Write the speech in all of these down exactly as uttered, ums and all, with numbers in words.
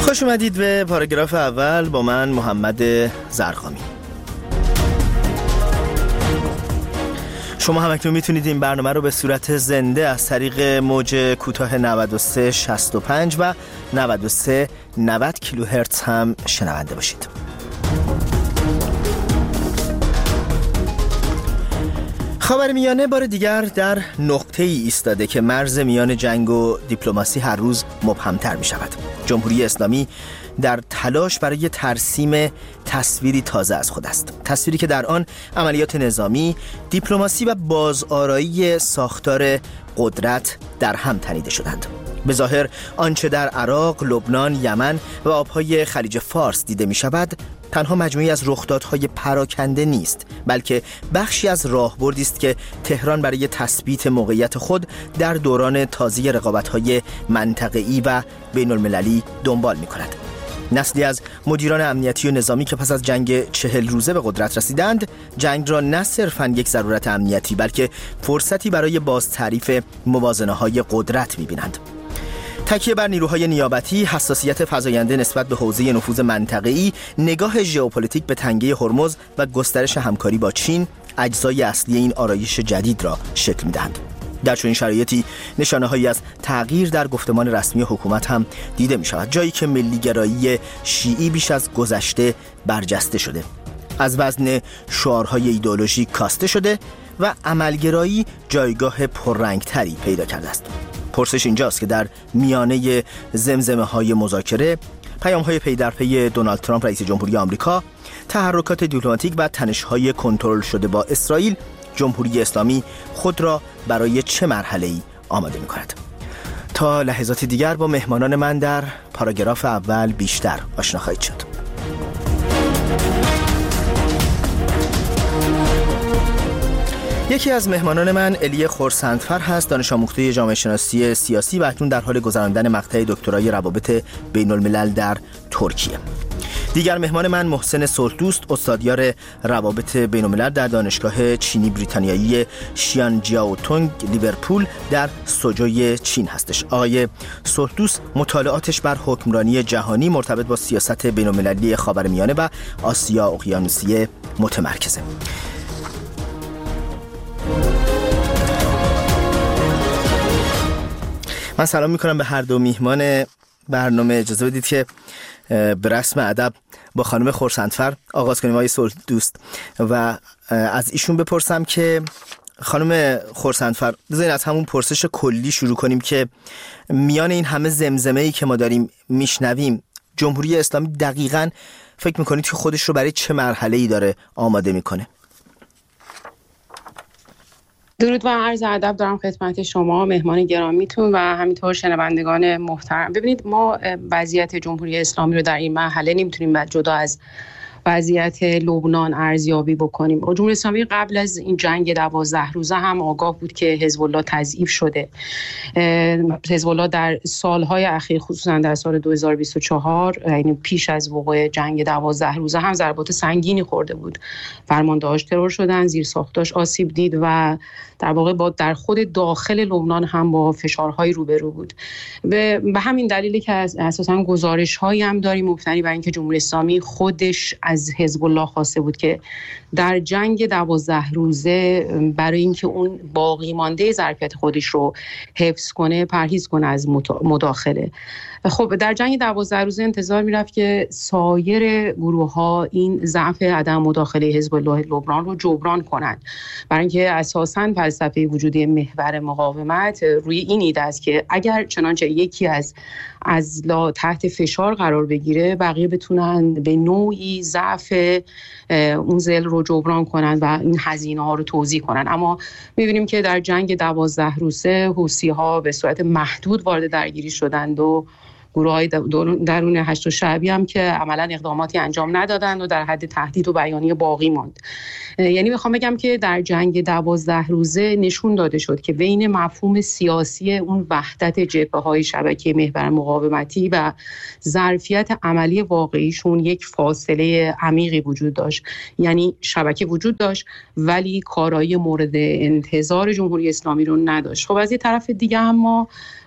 خوش اومدید به پاراگراف اول با من محمد زرخامی. شما هم اکنون میتونید این برنامه رو به صورت زنده از طریق موج کوتاه نود و سه شصت و پنج و نود و سه نود کیلوهرتز هم شنونده باشید. خاورمیانه بار دیگر در نقطه‌ای ایستاده که مرز میان جنگ و دیپلماسی هر روز مبهم‌تر می‌شود. جمهوری اسلامی در تلاش برای ترسیم تصویری تازه از خود است، تصویری که در آن عملیات نظامی، دیپلماسی و بازآرایی ساختار قدرت در هم تنیده شدند. به ظاهر آنچه در عراق، لبنان، یمن و آبهای خلیج فارس دیده می شود تنها مجموعی از رخدادهای پراکنده نیست، بلکه بخشی از راهبردی است که تهران برای تثبیت موقعیت خود در دوران تازه رقابت‌های منطقه‌ای و بین‌المللی دنبال می‌کند. نسلی از مدیران امنیتی و نظامی که پس از جنگ چهل روزه به قدرت رسیدند، جنگ را نه صرفاً یک ضرورت امنیتی بلکه فرصتی برای باز تعریف موازنه‌های قدرت می‌بینند. تکیه بر نیروهای نیابتی، حساسیت فزاینده نسبت به حوزه نفوذ منطقه‌ای، نگاه ژئوپلیتیک به تنگه هرمز و گسترش همکاری با چین اجزای اصلی این آرایش جدید را شکل می‌دهند. در چنین شرایطی نشانه‌هایی از تغییر در گفتمان رسمی حکومت هم دیده می‌شود، جایی که ملی‌گرایی شیعی بیش از گذشته برجسته شده، از وزن شعارهای ایدئولوژیک کاسته شده و عملگرایی جایگاه پررنگ‌تری پیدا کرده است. پرسش اینجاست که در میانه زمزمه های مذاکره، پیام های پی در پی دونالد ترامپ رئیس جمهوری آمریکا، تحرکات دیپلماتیک و تنش های کنترل شده با اسرائیل، جمهوری اسلامی خود را برای چه مرحله‌ای آماده می کند؟ تا لحظاتی دیگر با مهمانان من در پاراگراف اول بیشتر آشنا خواهید شد. یکی از مهمانان من الی خورسندفر هست، دانش آموخته جامعه شناسی سیاسی و اکنون در حال گذراندن مقطع دکترای روابط بین الملل در ترکیه. دیگر مهمان من محسن صلح‌دوست، استادیار روابط بین الملل در دانشگاه چینی بریتانیایی شیانجیاوتونگ لیورپول در سوجوی چین هستش. آقای صلح‌دوست مطالعاتش بر حکمرانی جهانی مرتبط با سیاست بین المللی خاورمیانه و آسیا اقیانوسیه متمرکزه. من سلام میکنم به هر دو میهمان برنامه. اجازه بدید که به رسم ادب با خانم خورسندفر آغاز کنیم، آقای صلح‌دوست، و از ایشون بپرسم که خانم خورسندفر، بذارین از همون پرسش کلی شروع کنیم که میان این همه زمزمه‌ای که ما داریم میشنویم، جمهوری اسلامی دقیقاً فکر میکنید که خودش رو برای چه مرحله‌ای داره آماده میکنه؟ درود و عرض ادب دارم خدمت شما مهمان گرامیتون و همینطور شنوندگان محترم. ببینید، ما وضعیت جمهوری اسلامی رو در این مرحله نمیتونیم جدا از وضعیت لبنان ارزیابی بکنیم. جمهوری اسلامی قبل از این جنگ دوازده روزه هم آگاه بود که حزب الله تضعیف شده. حزب الله در سالهای اخیر، خصوصا در سال دو هزار و بیست و چهار، یعنی پیش از وقوع جنگ دوازده روزه، هم ضربات سنگینی خورده بود. فرماندهاش ترور شدن، زیرساختاش آسیب دید و در واقع با در خود داخل لبنان هم با فشارهای روبرو بود. به همین دلیلی که اساساً گزارش‌هایی هم داریم مبتنی بر اینکه جمهوری اسلامی خودش از حزب الله خواسته بود که در جنگ دوازده روزه برای اینکه اون باقی مانده ظرفیت خودش رو حفظ کنه پرهیز کنه از مداخله. خب در جنگ دوازده روزه انتظار میرفت که سایر گروه ها این ضعف عدم مداخله حزب الله لبنان رو جبران کنند، برای اینکه اساساً فلسفه وجودی محور مقاومت روی این ایده است که اگر چنانچه یکی از اضلاع تحت فشار قرار بگیره، بقیه بتونن به نوعی ضعف اون ضلع رو جبران کنن و این هزینه ها رو توزیع کنن. اما می‌بینیم که در جنگ دوازده روزه حوثی ها به صورت محدود وارد درگیری شدند و گروه‌های درون هشت شعبی هم که عملاً اقداماتی انجام ندادند و در حد تهدید و بیانیه باقی ماند. یعنی میخوام بگم که در جنگ دوازده روزه نشون داده شد که بین مفهوم سیاسی اون وحدت جبهه‌های شبکه محور مقاومتی و ظرفیت عملی واقعیشون یک فاصله عمیقی وجود داشت. یعنی شبکه وجود داشت ولی کارایی مورد انتظار جمهوری اسلامی رو نداشت. خب از یه طرف دیگه هم ما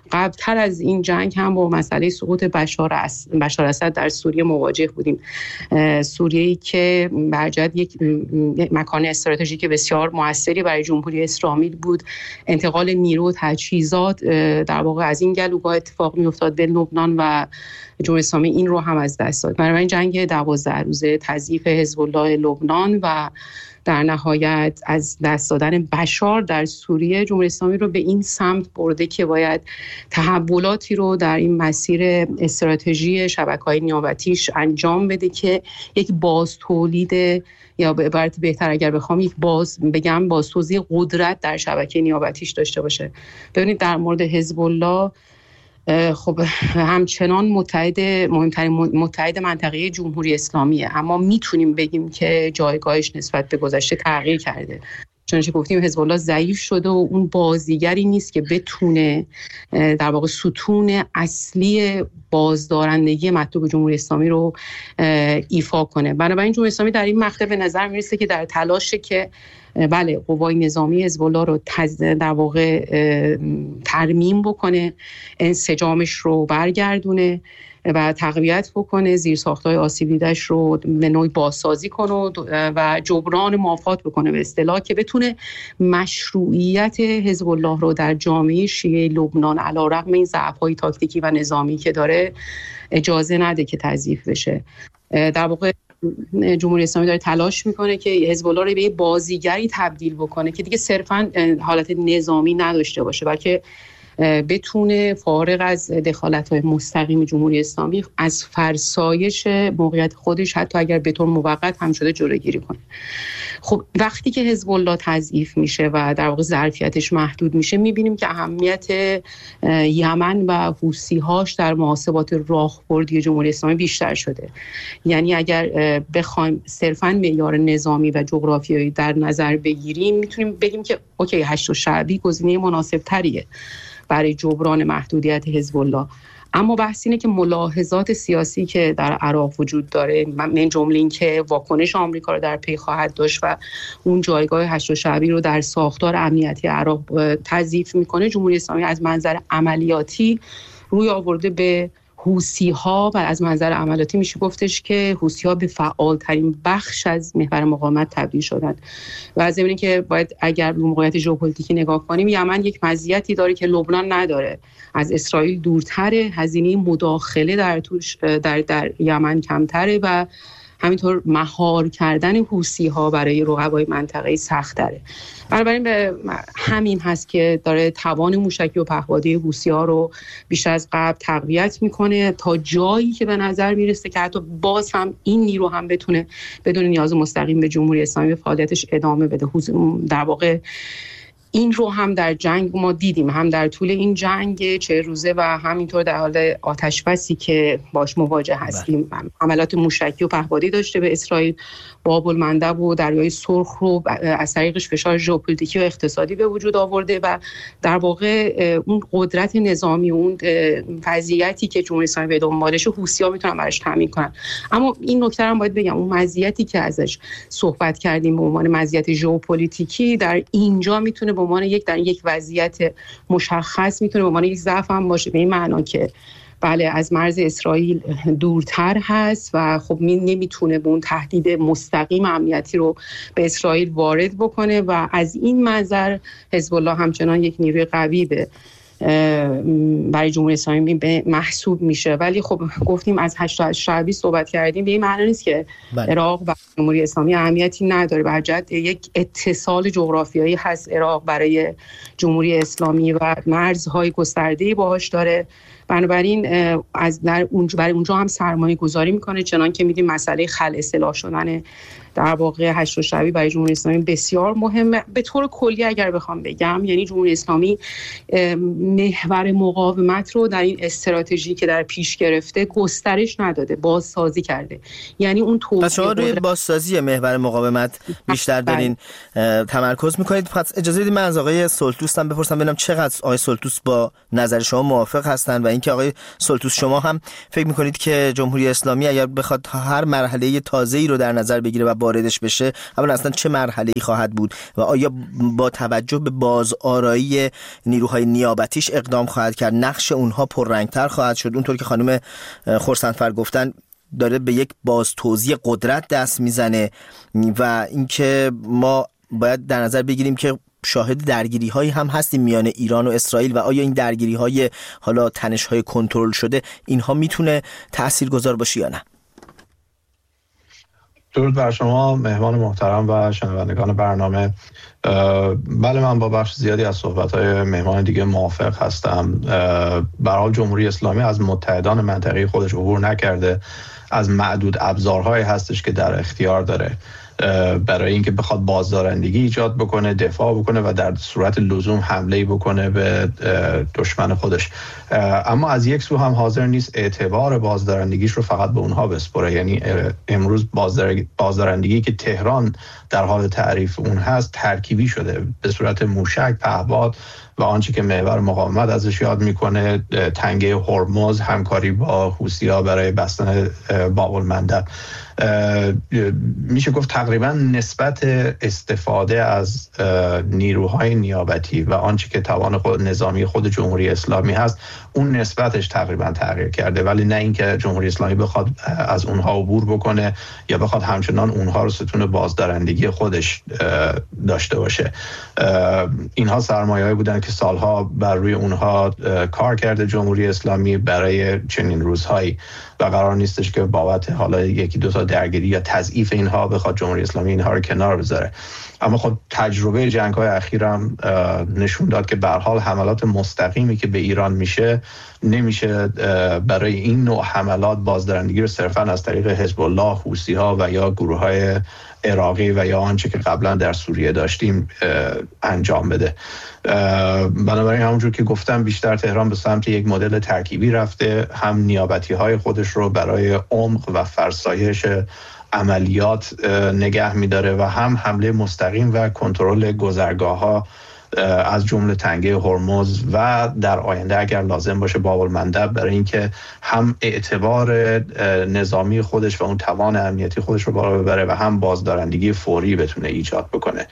قبلتر از این جنگ هم با مسئله سقوط بشار اس... بشار اسد در سوریه مواجه بودیم. سوریه‌ای که برجت یک مکان استراتژیک بسیار موثری برای جمهوری اسلامی بود. انتقال نیرو و تجهیزات در واقع از این گلوگاه اتفاق می‌افتاد به لبنان و جمهوری اسلامی این رو هم از دست داد. بنابراین جنگ دوازده روزه، تضعیف حزب الله لبنان و در نهایت از دست دادن بشار در سوریه جمهوری اسلامی رو به این سمت برده که باید تحولاتی رو در این مسیر استراتژی شبکه‌های نیابتیش انجام بده که یک باز تولید، یا به عبارت بهتر اگر بخوام یک باز بگم بازسازی قدرت در شبکه نیابتیش داشته باشه. ببینید در مورد حزب الله خب همچنان متحد مهمترین متحد منطقه جمهوری اسلامیه، اما میتونیم بگیم که جایگاهش نسبت به گذشته تغییر کرده. چنانچه گفتیم حزب الله ضعیف شده و اون بازیگری نیست که بتونه در واقع ستون اصلی بازدارندگی مطلوب جمهوری اسلامی رو ایفا کنه. بنابراین جمهوری اسلامی در این مقطع به نظر میرسه که در تلاشه که بله قوای نظامی حزب الله رو در واقع ترمیم بکنه، انسجامش رو برگردونه و تقویت بکنه، زیرساخت‌های آسیب دیده‌اش رو به نوعی بازسازی کنه و جبران مافات بکنه به اصطلاح، که بتونه مشروعیت حزب الله رو در جامعه شیعه لبنان علیرغم این ضعف‌های تاکتیکی و نظامی که داره اجازه نده که تضعیف بشه. در واقع جمهوری اسلامی داره تلاش میکنه که حزب الله رو به یه بازیگری تبدیل بکنه که دیگه صرفاً حالت نظامی نداشته باشه، بلکه بتونه فارغ از دخالت‌های مستقیم جمهوری اسلامی از فرسایش موقعیت خودش حتی اگر به طور موقت هم شده جلوگیری کنه. خب وقتی که حزب الله تضعیف میشه و در واقع ظرفیتش محدود میشه، میبینیم که اهمیت یمن و حوثی‌هاش در محاسبات راهبردی جمهوری اسلامی بیشتر شده. یعنی اگر بخوایم صرفاً معیار نظامی و جغرافیایی در نظر بگیریم، میتونیم بگیم که اوکی هشت شعبی گزینه مناسب تریه برای جبران محدودیت حزب الله. اما بحث اینه که ملاحظات سیاسی که در عراق وجود داره، من جمله این که واکنش آمریکا رو در پی خواهد داشت و اون جایگاه هشت شعبی رو در ساختار امنیتی عراق تضعیف میکنه، جمهوری اسلامی از منظر عملیاتی روی آورده به حوثی‌ها و از منظر عملیاتی میشه گفتش که حوثی‌ها به فعالترین بخش از محور مقاومت تبدیل شدند. و از این که باید اگر به موقعیت ژئوپلیتیکی نگاه کنیم، یمن یک مزیتی داره که لبنان نداره، از اسرائیل دورتره، هزینه مداخله در توش در در یمن کمتره و همینطور مهار کردن حوثی‌ها برای رقبای منطقه‌ای سخت‌تره. بنابراین به همین هست که داره توان موشکی و پهپادی حوثی‌ها رو بیش از قبل تقویت میکنه تا جایی که به نظر میرسه که حتی باز هم این نیرو هم بتونه بدون نیاز مستقیم به جمهوری اسلامی به فعالیتش ادامه بده. در واقع این رو هم در جنگ ما دیدیم، هم در طول این جنگ چه روزه و همینطور در حال آتش‌بسی که باش مواجه هستیم. حملات موشکی و پهپادی داشته به اسرائیل، باب المندب و دریای سرخ رو از طریقش فشار ژئوپلیتیکی و اقتصادی به وجود آورده و در واقع اون قدرت نظامی و اون وضعیتی که جمهوری اسلامی به دنبالش حوثی‌ها میتونن براش تامین کنن. اما این نکته هم باید بگم، اون مزیتی که ازش صحبت کردیم به عنوان مزیت ژئوپلیتیکی در اینجا میتونه به عنوان یک در یک وضعیت مشخص میتونه به عنوان یک ضعف هم باشه، به این معنا که بله از مرز اسرائیل دورتر هست و خب نمیتونه به اون تهدید مستقیم امنیتی رو به اسرائیل وارد بکنه و از این منظر حزب الله همچنان یک نیروی قوی به برای جمهوری اسلامی به محسوب میشه. ولی خب گفتیم از هشت شعبی صحبت کردیم، به این معنی نیست که بله. عراق و جمهوری اسلامی اهمیتی نداره، به جهت یک اتصال جغرافیایی هست عراق برای جمهوری اسلامی و مرزهای گسترده‌ای باهاش داره. بنابراین از در اونجا برای اونجا هم سرمایه گذاری میکنه، چنان که میدیم مسئله خلع سلاح شدن در واقع هشت شعبی برای جمهوری اسلامی بسیار مهمه. به طور کلی اگر بخوام بگم، یعنی جمهوری اسلامی محور مقاومت رو در این استراتژی که در پیش گرفته گسترش نداده، بازسازی کرده. یعنی اون توسعه شما روی بازسازی محور مقاومت بیشتر دارین تمرکز میکنید. پس اجازه بدید من از آقای سلطوس هم بپرسم ببینم چقدر آقای سلطوس با نظر شما موافق هستن و اینکه اینکه آقای سلطوس شما هم فکر میکنید که جمهوری اسلامی اگر بخواد هر مرحله تازه‌ای رو در نظر بگیره و واردش بشه، اولا اصلا چه مرحله‌ای خواهد بود و آیا با توجه به بازآرایی نیروهای نیابتیش اقدام خواهد کرد، نقش اونها پررنگتر خواهد شد؟ اونطور که خانم خرسندفر گفتن داره به یک باز توزیع قدرت دست میزنه و اینکه ما باید در نظر بگیریم که شاهد درگیری هایی هم هستیم میان ایران و اسرائیل و آیا این درگیری های حالا تنش های کنترل شده اینها میتونه تاثیرگذار باشه یا نه؟ درود بر شما مهمان محترم و شنوندگان برنامه. بله، من با بخش زیادی از صحبت‌های مهمان دیگه موافق هستم. به هر حال جمهوری اسلامی از متحدان منطقه‌ای خودش عبور نکرده، از معدود ابزارهایی هستش که در اختیار داره برای اینکه بخواد بازدارندگی ایجاد بکنه، دفاع بکنه و در صورت لزوم حمله بکنه به دشمن خودش. اما از یک سو هم حاضر نیست اعتبار بازدارندگیش رو فقط به اونها بسپره. یعنی امروز بازدارندگی که تهران در حال تعریف اون هست ترکیبی شده به صورت موشک، پهپاد و آنچه که محور مقاومت ازش یاد میکنه، تنگه هرمز، همکاری با حوثی‌ها برای بستن باب المندب. میشه گفت تقریبا نسبت استفاده از نیروهای نیابتی و آنچه که توان خود نظامی خود جمهوری اسلامی هست، اون نسبتش تقریبا تغییر کرده، ولی نه اینکه جمهوری اسلامی بخواد از اونها عبور بکنه یا بخواد همچنان اونها رو ستون بازدارندگی خودش داشته باشه. اینها سرمایه‌ای بودن که سالها بر روی اونها کار کرده جمهوری اسلامی برای چنین روزهایی و قرار نیستش که بابت حالا یکی دو تا درگیری یا تضعیف اینها بخواد جمهوری اسلامی اینها رو کنار بذاره. اما خب تجربه جنگ‌های اخیرم نشون داد که به هر حال حملات مستقیمی که به ایران میشه نمیشه برای این نوع حملات بازدارندگی رو صرفاً از طریق حزب الله، حوثی‌ها و یا گروه‌های عراقی و یا آنچه که قبلا در سوریه داشتیم انجام بده. بنابراین همونجور که گفتم بیشتر تهران به سمت یک مدل ترکیبی رفته، هم نیابتی‌های خودش رو برای عمق و فرسایش عملیات نگه می‌داره و هم حمله مستقیم و کنترل گذرگاه‌ها از جمله تنگه هرمز و در آینده اگر لازم باشه باب المندب، برای اینکه هم اعتبار نظامی خودش و اون توان امنیتی خودش رو بالا ببره و هم بازدارندگی فوری بتونه ایجاد بکنه.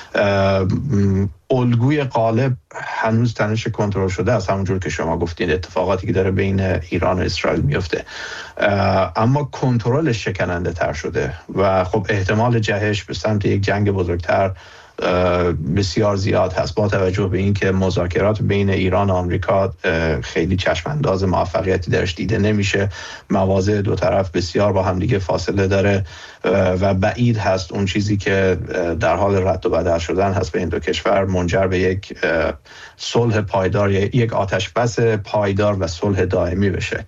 الگوی غالب هنوز تنش کنترل شده است، همونجور که شما گفتید اتفاقاتی که داره بین ایران و اسرائیل میفته، اما کنترلش شکننده تر شده و خب احتمال جهش به سمت یک جنگ بزرگتر بسیار زیاد هست، با توجه به اینکه مذاکرات بین ایران و آمریکا خیلی چشم انداز موفقیتی درش دیده نمیشه. مواضع دو طرف بسیار با هم دیگه فاصله داره و بعید هست اون چیزی که در حال رد و بدل شدن هست به این دو کشور منجر به یک صلح پایدار یا یک آتش بس پایدار و صلح دائمی بشه.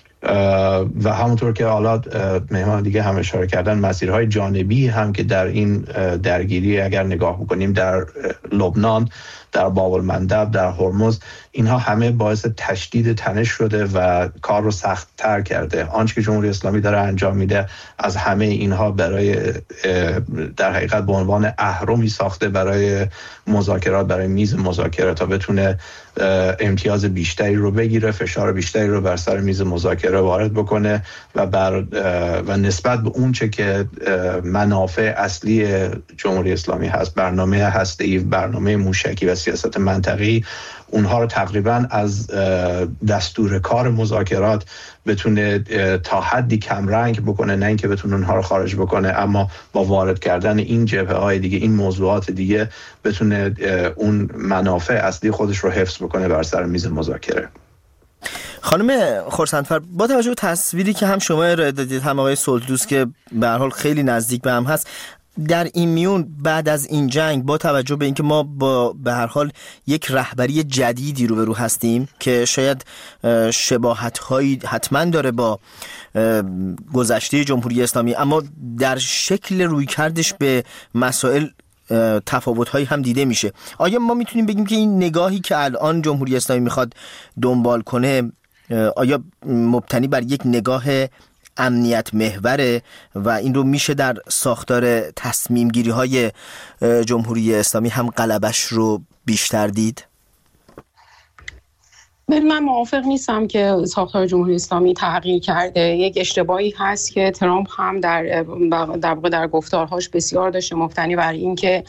و همونطور که حالا مهمان دیگه هم اشاره کردن، مسیرهای جانبی هم که در این درگیری اگر نگاه بکنیم در لبنان، در باب المندب، در هرمز، اینها همه باعث تشدید تنش شده و کار رو سخت تر کرده. آنچه که جمهوری اسلامی داره انجام میده از همه اینها برای در حقیقت به عنوان اهرمی ساخته برای مذاکرات، برای میز مذاکره تا بتونه امتیاز بیشتری رو بگیره، فشار بیشتری رو بر سر میز مذاکره وارد بکنه و بر و نسبت به اون چه که منافع اصلی جمهوری اسلامی هست، برنامه هسته‌ای، برنامه موشکی و سیاست منطقی، اونها رو تقریبا از دستور کار مذاکرات بتونه تا حدی کم رنگ بکنه، نه اینکه بتونه اونها رو خارج بکنه، اما با وارد کردن این جبهه های دیگه، این موضوعات دیگه، بتونه اون منافع اصلی خودش رو حفظ بکنه بر سر میز مذاکره. خانم خرسندفر، با توجه به تصویری که هم شما ارائه دادید هم آقای سلطوس که به هر حال خیلی نزدیک به هم هست، در این میون بعد از این جنگ با توجه به اینکه ما با به هر حال یک رهبری جدیدی روبرو هستیم که شاید شباهت‌هایی حتما داره با گذشته جمهوری اسلامی، اما در شکل رویکردش به مسائل تفاوت‌هایی هم دیده میشه، آیا ما میتونیم بگیم که این نگاهی که الان جمهوری اسلامی میخواد دنبال کنه آیا مبتنی بر یک نگاه امنیت محوره و این رو میشه در ساختار تصمیم گیری های جمهوری اسلامی هم غلبش رو بیشتر دید؟ من موافق نیستم که ساختار جمهوری اسلامی تغییر کرده. یک اشتباهی هست که ترامپ هم در در واقع در گفتارهاش بسیار داشته مبتنی بر این که